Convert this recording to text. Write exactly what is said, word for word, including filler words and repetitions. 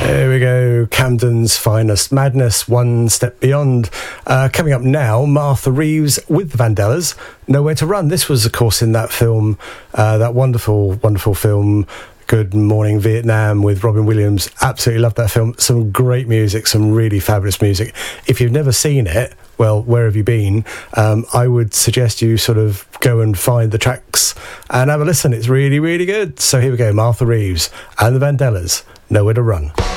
There we go, Camden's finest, Madness, One Step Beyond. Uh, coming up now, Martha Reeves with the Vandellas, Nowhere to Run. This was, of course, in that film, uh, that wonderful, wonderful film, Good Morning Vietnam, with Robin Williams. Absolutely loved that film. Some great music, some really fabulous music. If you've never seen it, well, where have you been? Um, I would suggest you sort of go and find the tracks and have a listen. It's really, really good. So here we go, Martha Reeves and the Vandellas, Nowhere to Run.